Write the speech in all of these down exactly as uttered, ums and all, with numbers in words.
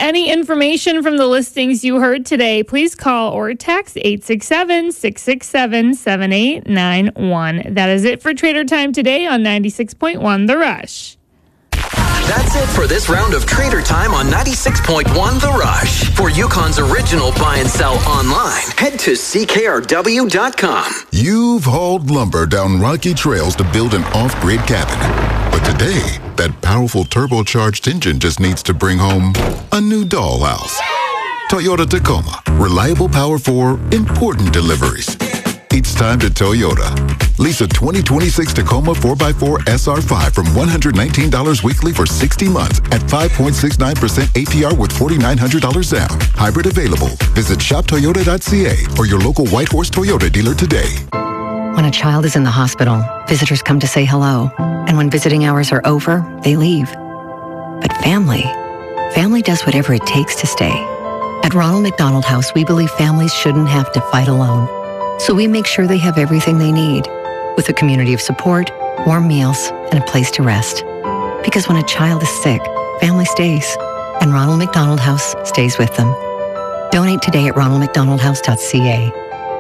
any information from the listings you heard today, please call or text eight six seven, six six seven, seven eight nine one. That is it for Trader Time today on ninety-six point one The Rush. That's it for this round of Trader Time on ninety-six point one The Rush. For Yukon's original buy and sell online, head to C K R W dot com. You've hauled lumber down rocky trails to build an off-grid cabin. But today, that powerful turbocharged engine just needs to bring home a new dollhouse. Toyota Tacoma. Reliable power for important deliveries. It's time to Toyota. Lease a twenty twenty-six Tacoma four by four S R five from one hundred nineteen dollars weekly for sixty months at five point six nine percent A P R with four thousand nine hundred dollars down. Hybrid available. Visit shop toyota dot c a or your local Whitehorse Toyota dealer today. When a child is in the hospital, visitors come to say hello. And when visiting hours are over, they leave. But family, family does whatever it takes to stay. At Ronald McDonald House, we believe families shouldn't have to fight alone. So we make sure they have everything they need, with a community of support, warm meals, and a place to rest. Because when a child is sick, family stays, and Ronald McDonald House stays with them. Donate today at ronald mcdonald house dot c a.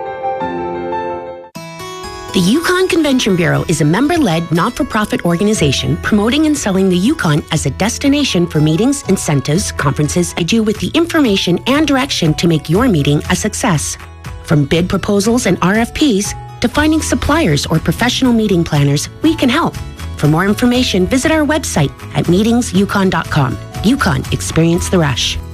The Yukon Convention Bureau is a member-led, not-for-profit organization promoting and selling the Yukon as a destination for meetings, incentives, conferences, and you with the information and direction to make your meeting a success. From bid proposals and R F Ps to finding suppliers or professional meeting planners, we can help. For more information, visit our website at meetings yukon dot com. Yukon, experience the rush.